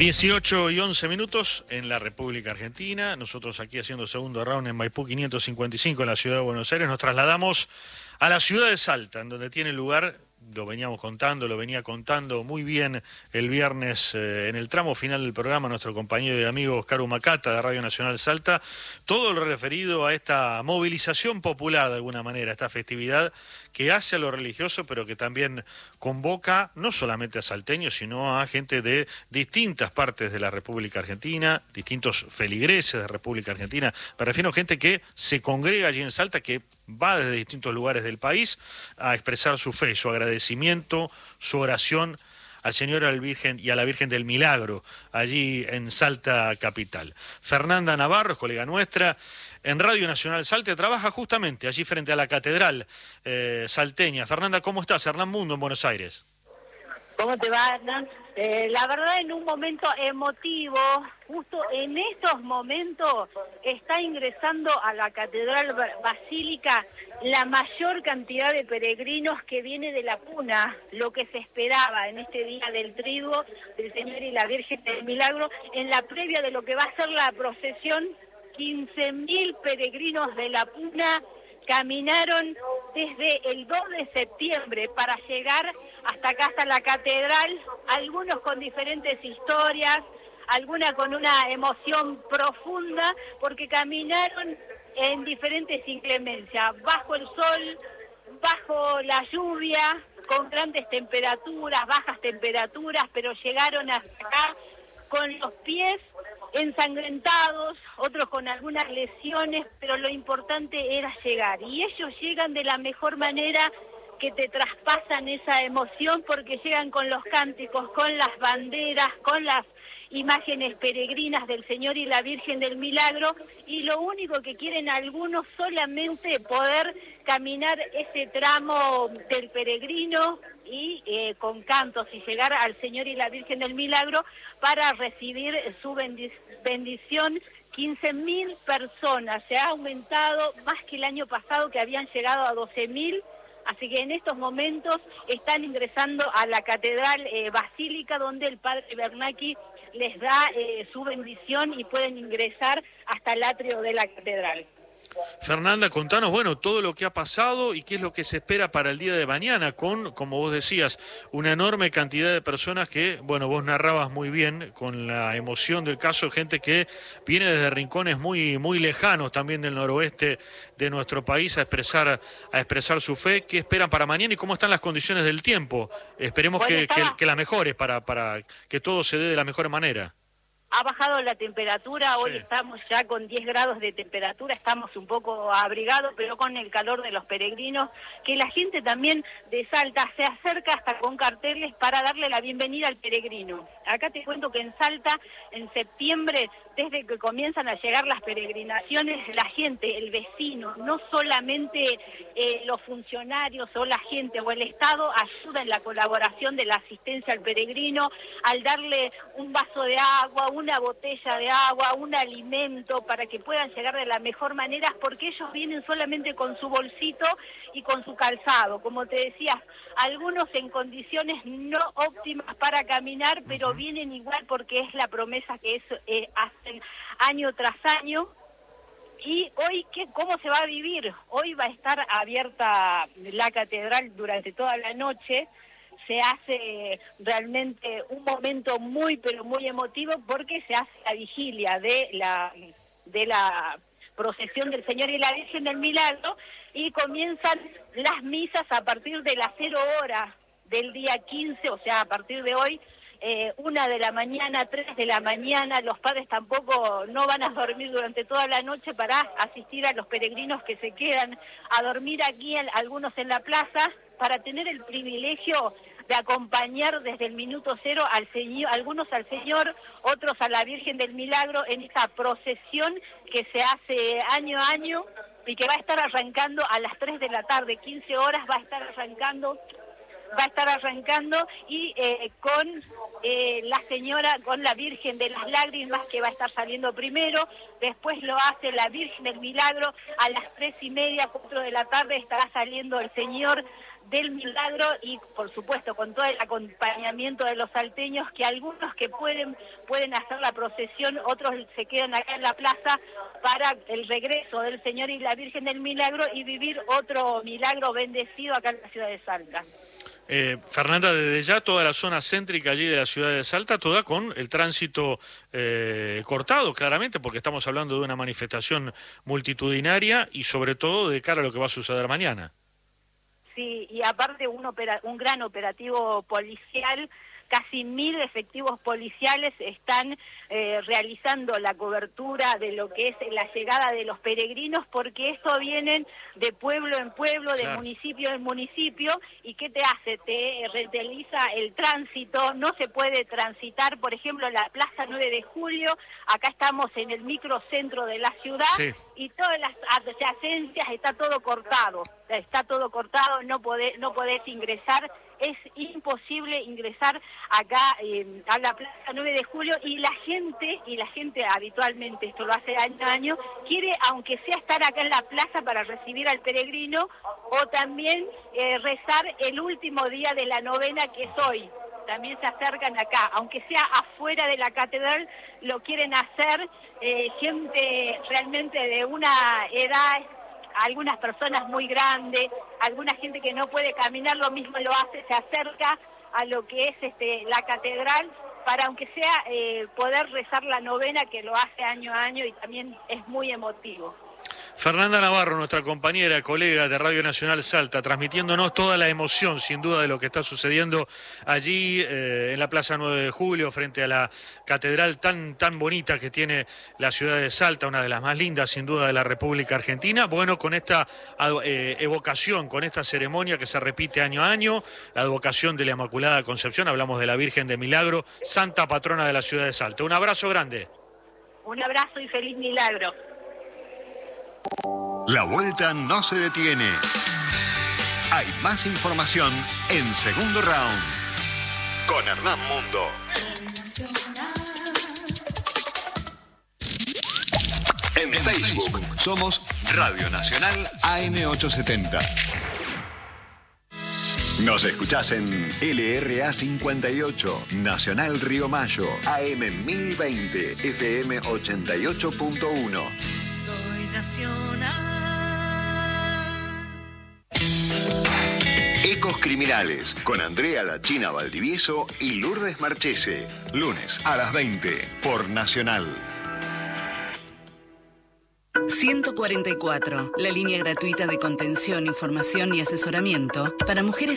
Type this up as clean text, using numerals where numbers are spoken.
18:11 en la República Argentina. Nosotros aquí haciendo segundo round en Maipú 555 en la ciudad de Buenos Aires. Nos trasladamos a la ciudad de Salta, en donde tiene lugar, lo venía contando muy bien el viernes en el tramo final del programa nuestro compañero y amigo Oscar Humacata de Radio Nacional Salta, todo lo referido a esta movilización popular de alguna manera, esta festividad que hace a lo religioso, pero que también convoca no solamente a salteños, sino a gente de distintas partes de la República Argentina, distintos feligreses de República Argentina. Me refiero a gente que se congrega allí en Salta, que va desde distintos lugares del país a expresar su fe, su agradecimiento, su oración al Señor, al Virgen y a la Virgen del Milagro, allí en Salta capital. Fernanda Navarro, colega nuestra, en Radio Nacional Salta, trabaja justamente allí frente a la catedral salteña. Fernanda, ¿cómo estás? Hernán Mundo en Buenos Aires. ¿Cómo te va, Hernán? La verdad, en un momento emotivo, justo en estos momentos, está ingresando a la Catedral Basílica la mayor cantidad de peregrinos que viene de la Puna, lo que se esperaba en este día del triduo del Señor y la Virgen del Milagro, en la previa de lo que va a ser la procesión. 15.000 peregrinos de la Puna caminaron desde el 2 de septiembre para llegar hasta acá, hasta la catedral, algunos con diferentes historias, algunas con una emoción profunda, porque caminaron en diferentes inclemencias, bajo el sol, bajo la lluvia, con grandes temperaturas, bajas temperaturas, pero llegaron hasta acá con los pies ensangrentados, otros con algunas lesiones, pero lo importante era llegar. Y ellos llegan de la mejor manera, que te traspasan esa emoción, porque llegan con los cánticos, con las banderas, con las imágenes peregrinas del Señor y la Virgen del Milagro, y lo único que quieren algunos solamente poder caminar ese tramo del peregrino y con cantos y llegar al Señor y la Virgen del Milagro para recibir su bendición. 15.000 personas, se ha aumentado más que el año pasado, que habían llegado a 12.000, así que en estos momentos están ingresando a la Catedral Basílica, donde el Padre Bernacchi les da su bendición y pueden ingresar hasta el atrio de la catedral. Fernanda, contanos, bueno, todo lo que ha pasado y qué es lo que se espera para el día de mañana, con, como vos decías, una enorme cantidad de personas que, bueno, vos narrabas muy bien, con la emoción del caso, gente que viene desde rincones muy, muy lejanos también del noroeste de nuestro país a expresar su fe. ¿Qué esperan para mañana y cómo están las condiciones del tiempo? Esperemos que las mejores para que todo se dé de la mejor manera. Ha bajado la temperatura, hoy sí. Estamos ya con 10 grados de temperatura, estamos un poco abrigados, pero con el calor de los peregrinos, que la gente también de Salta se acerca hasta con carteles para darle la bienvenida al peregrino. Acá te cuento que en Salta, en septiembre, desde que comienzan a llegar las peregrinaciones, la gente, el vecino, no solamente los funcionarios o la gente o el Estado, ayuda en la colaboración de la asistencia al peregrino, al darle un vaso de agua, una botella de agua, un alimento, para que puedan llegar de la mejor manera, porque ellos vienen solamente con su bolsito y con su calzado. Como te decía, algunos en condiciones no óptimas para caminar, pero vienen igual porque es la promesa que hacen año tras año. Y hoy, ¿cómo se va a vivir? Hoy va a estar abierta la catedral durante toda la noche. Se hace realmente un momento muy, pero muy emotivo, porque se hace la vigilia de la procesión del Señor y la Virgen del Milagro, y comienzan las misas a partir de las 0 horas del día 15, o sea, a partir de hoy, 1 de la mañana, 3 de la mañana. Los padres tampoco no van a dormir durante toda la noche para asistir a los peregrinos que se quedan a dormir aquí, algunos en la plaza, para tener el privilegio de acompañar desde el minuto cero al Señor, algunos al Señor, otros a la Virgen del Milagro, en esta procesión que se hace año a año y que va a estar arrancando a las 3 de la tarde, 15 horas va a estar arrancando y con la señora, con la Virgen de las Lágrimas, que va a estar saliendo primero. Después lo hace la Virgen del Milagro a las 3:30, 4 de la tarde estará saliendo el Señor del milagro y por supuesto con todo el acompañamiento de los salteños, que algunos que pueden hacer la procesión, otros se quedan acá en la plaza para el regreso del Señor y la Virgen del Milagro y vivir otro milagro bendecido acá en la ciudad de Salta. Fernanda, desde ya toda la zona céntrica allí de la ciudad de Salta, toda con el tránsito cortado, claramente, porque estamos hablando de una manifestación multitudinaria y sobre todo de cara a lo que va a suceder mañana. Sí, y aparte un gran operativo policial, casi 1000 efectivos policiales están realizando la cobertura de lo que es la llegada de los peregrinos, porque esto vienen de pueblo en pueblo, de municipio en municipio, y ¿qué te hace? Te reteliza el tránsito, no se puede transitar, por ejemplo, la Plaza 9 de Julio, acá estamos en el microcentro de la ciudad, y todas las adyacencias está todo cortado, no podés ingresar. Es imposible ingresar acá a la Plaza 9 de Julio y la gente habitualmente, esto lo hace año a año, quiere aunque sea estar acá en la plaza para recibir al peregrino o también rezar el último día de la novena, que es hoy. También se acercan acá, aunque sea afuera de la catedral, lo quieren hacer gente realmente de una edad, algunas personas muy grandes, alguna gente que no puede caminar, lo mismo lo hace, se acerca a lo que es la catedral para, aunque sea, poder rezar la novena, que lo hace año a año y también es muy emotivo. Fernanda Navarro, nuestra compañera, colega de Radio Nacional Salta, transmitiéndonos toda la emoción, sin duda, de lo que está sucediendo allí en la Plaza 9 de Julio, frente a la catedral tan bonita que tiene la ciudad de Salta, una de las más lindas, sin duda, de la República Argentina. Bueno, con esta evocación, con esta ceremonia que se repite año a año, la advocación de la Inmaculada Concepción, hablamos de la Virgen de Milagro, santa patrona de la ciudad de Salta. Un abrazo grande. Un abrazo y feliz milagro. La vuelta no se detiene. Hay más información en Segundo Round con Hernán Mundo. En Facebook somos Radio Nacional AM870. Nos escuchás en LRA 58, Nacional Río Mayo, AM 1020, FM 88.1. Soy Nacional. Ecos Criminales, con Andrea La China Valdivieso y Lourdes Marchese. Lunes a las 20, por Nacional. 144, la línea gratuita de contención, información y asesoramiento para mujeres